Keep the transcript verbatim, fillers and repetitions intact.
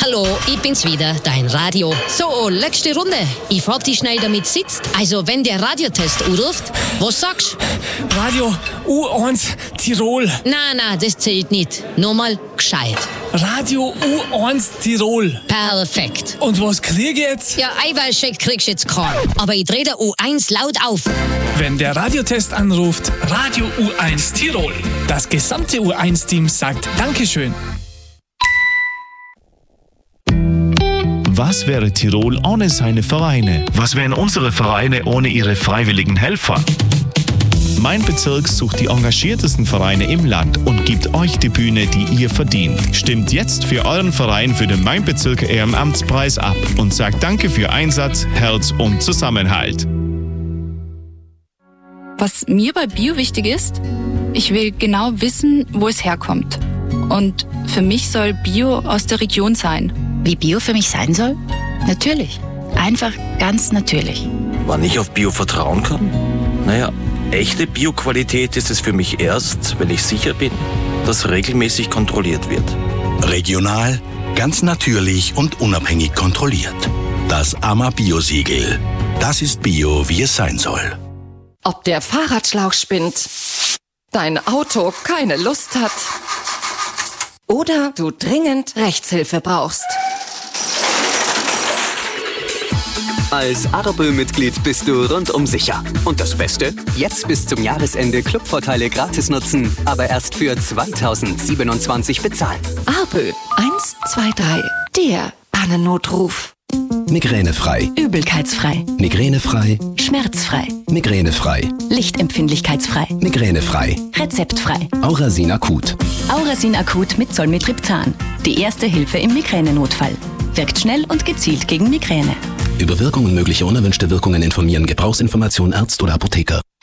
Hallo, ich bin's wieder, dein Radio. So, letzte Runde. Ich frag dich schnell, damit sitzt. Also, wenn der Radiotest anruft, was sagst du? Radio U eins Tirol. Na, na, das zählt nicht. Nochmal gescheit. Radio U eins Tirol. Perfekt. Und was krieg ich jetzt? Ja, Eiweißshake kriegst du jetzt keinen. Aber ich dreh der U eins laut auf. Wenn der Radiotest anruft, Radio U eins Tirol. Das gesamte U eins Team sagt Dankeschön. Was wäre Tirol ohne seine Vereine? Was wären unsere Vereine ohne ihre freiwilligen Helfer? Mein Bezirk sucht die engagiertesten Vereine im Land und gibt euch die Bühne, die ihr verdient. Stimmt jetzt für euren Verein für den Mein Bezirk Ehrenamtspreis ab und sagt Danke für Einsatz, Herz und Zusammenhalt. Was mir bei Bio wichtig ist, ich will genau wissen, wo es herkommt. Und für mich soll Bio aus der Region sein. Wie Bio für mich sein soll? Natürlich. Einfach ganz natürlich. Wann ich auf Bio vertrauen kann? Naja, echte Bio-Qualität ist es für mich erst, wenn ich sicher bin, dass regelmäßig kontrolliert wird. Regional, ganz natürlich und unabhängig kontrolliert. Das A M A Bio-Siegel. Das ist Bio, wie es sein soll. Ob der Fahrradschlauch spinnt, dein Auto keine Lust hat oder du dringend Rechtshilfe brauchst. Als Arbö-Mitglied bist du rundum sicher. Und das Beste? Jetzt bis zum Jahresende Clubvorteile gratis nutzen, aber erst für zweitausendsiebenundzwanzig bezahlen. Arbö eins zwei drei, der Pannennotruf. Migränefrei. Übelkeitsfrei. Migränefrei. Schmerzfrei. Migränefrei. Lichtempfindlichkeitsfrei. Migränefrei. Rezeptfrei. Aurasin Akut. Aurasin Akut mit Zolmitriptan. Die erste Hilfe im Migränenotfall. Wirkt schnell und gezielt gegen Migräne. Über Wirkung und mögliche unerwünschte Wirkungen informieren. Gebrauchsinformation Arzt oder Apotheker.